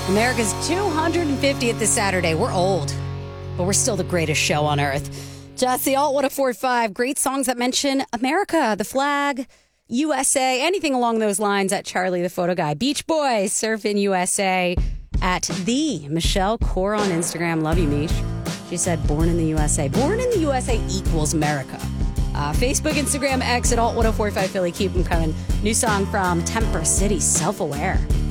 America's 250th this Saturday. We're old, but we're still the greatest show on earth. Just the Alt 104.5. Great songs that mention America, the flag, USA, anything along those lines at Charlie the Photo Guy. Beach Boys, Surfing USA at the Michelle Core on Instagram. Love you, Mish. She said, born in the USA. Born in the USA equals America. Facebook, Instagram, X at Alt 104.5 Philly. Keep them coming. New song from Temper City, Self-Aware.